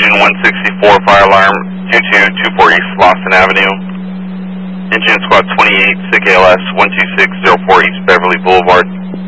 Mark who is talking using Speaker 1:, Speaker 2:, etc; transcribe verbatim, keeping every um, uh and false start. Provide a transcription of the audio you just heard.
Speaker 1: Engine one sixty-four, fire alarm two two two four East Slauson Avenue. Engine Squad twenty-eight, S I C A L S one two six zero four East Beverly Boulevard.